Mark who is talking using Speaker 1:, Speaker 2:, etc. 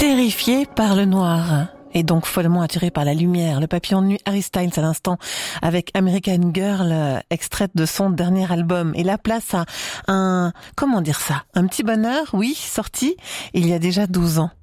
Speaker 1: Terrifié par le noir et donc follement attiré par la lumière, le papillon de nuit Harry Styles à l'instant avec American Girl, extraite de son dernier album. Et la place à un petit bonheur, oui, sorti il y a déjà 12 ans.